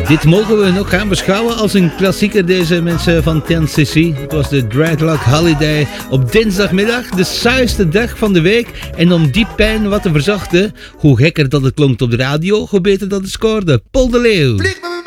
Dit mogen we nog gaan beschouwen als een klassieker, deze mensen van 10cc. Het was de Dreadlock Holiday op dinsdagmiddag, de saaiste dag van de week. En om die pijn wat te verzachten, hoe gekker dat het klonk op de radio, hoe beter dat het scoorde. Paul de Leeuw.